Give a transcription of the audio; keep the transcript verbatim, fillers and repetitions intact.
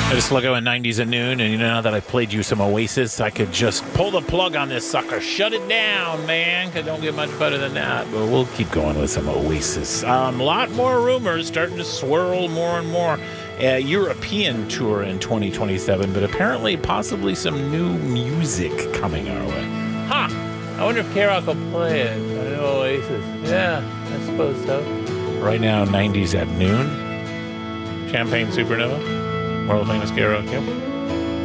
I just look at nineties at noon, and you know, now that I played you some Oasis, I could just pull the plug on this sucker. Shut it down, man, because it don't get much better than that. But we'll keep going with some Oasis. A um, lot more rumors starting to swirl more and more. A European tour in twenty twenty-seven, but apparently possibly some new music coming our way. Huh. I wonder if K-Rock will play it. I know Oasis. Yeah, I suppose so. Right now, nineties at noon. Champagne Supernova. World famous K-Rock. Yep.